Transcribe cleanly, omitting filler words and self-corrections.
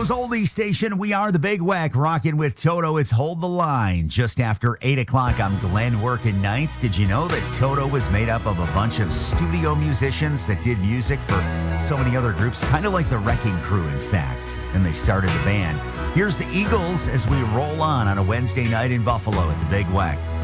Buffalo's oldie station. We are the Big Weck, rocking with Toto. It's Hold the Line. Just after 8 o'clock, I'm Glenn working nights. Did you know that Toto was made up of a bunch of studio musicians that did music for so many other groups, kind of like the Wrecking Crew, in fact, and they started the band. Here's the Eagles as we roll on a Wednesday night in Buffalo at the Big Weck.